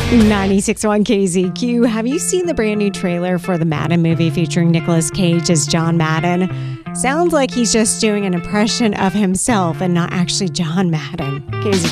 96.1 KZQ. Have you seen the brand new trailer for the Madden movie featuring Nicolas Cage as John Madden? Sounds like he's just doing an impression of himself and not actually John Madden. KZQ.